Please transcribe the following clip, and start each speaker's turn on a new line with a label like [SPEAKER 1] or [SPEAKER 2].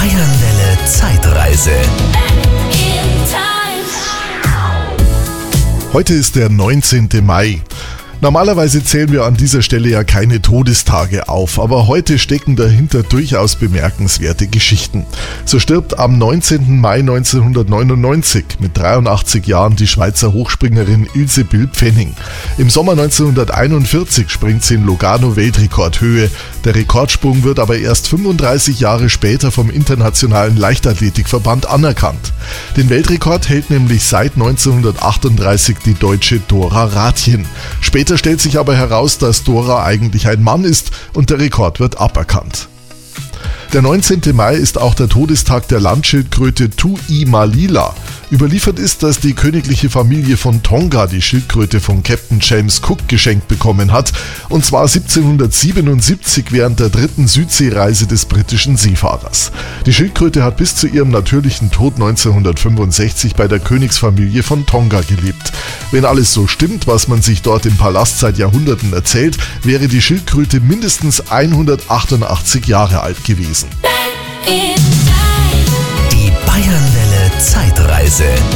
[SPEAKER 1] Bayernwelle Zeitreise.
[SPEAKER 2] Heute ist der 19. Mai. Normalerweise zählen wir an dieser Stelle ja keine Todestage auf, aber heute stecken dahinter durchaus bemerkenswerte Geschichten. So stirbt am 19. Mai 1999 mit 83 Jahren die Schweizer Hochspringerin Ilse Bill-Pfenning. Im Sommer 1941 springt sie in Lugano Weltrekordhöhe. Der Rekordsprung wird aber erst 35 Jahre später vom Internationalen Leichtathletikverband anerkannt. Den Weltrekord hält nämlich seit 1938 die Deutsche Dora Rathjen. Später stellt sich aber heraus, dass Dora eigentlich ein Mann ist und der Rekord wird aberkannt. Der 19. Mai ist auch der Todestag der Landschildkröte Tu'imalila. Überliefert ist, dass die königliche Familie von Tonga die Schildkröte von Captain James Cook geschenkt bekommen hat, und zwar 1777 während der 3. Südseereise des britischen Seefahrers. Die Schildkröte hat bis zu ihrem natürlichen Tod 1965 bei der Königsfamilie von Tonga gelebt. Wenn alles so stimmt, was man sich dort im Palast seit Jahrhunderten erzählt, wäre die Schildkröte mindestens 188 Jahre alt gewesen.
[SPEAKER 1] Die Bayernwelle Zeitreise.